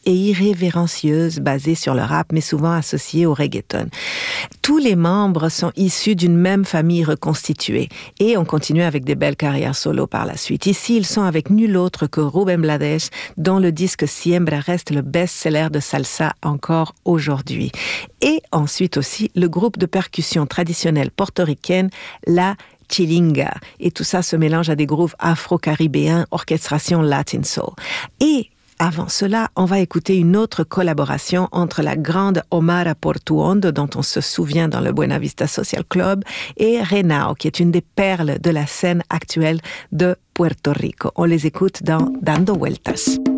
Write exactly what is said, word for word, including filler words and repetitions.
et irrévérencieuse basée sur le rap, mais souvent associée au reggaeton. Tous les membres sont issus d'une même famille reconstituée et ont continué avec des belles carrières solo par la suite. Ici, ils sont avec nul autre que Rubén Blades, dont le disque Siembra reste le best-seller de salsa encore aujourd'hui. Et ensuite aussi, le groupe de percussion traditionnelle portoricaine, la Chilinga. Et tout ça se mélange à des grooves afro-caribéens, orchestration Latin Soul. Et avant cela, on va écouter une autre collaboration entre la grande Omara Portuondo, dont on se souvient dans le Buena Vista Social Club, et Renao, qui est une des perles de la scène actuelle de Puerto Rico. On les écoute dans Dando Vueltas.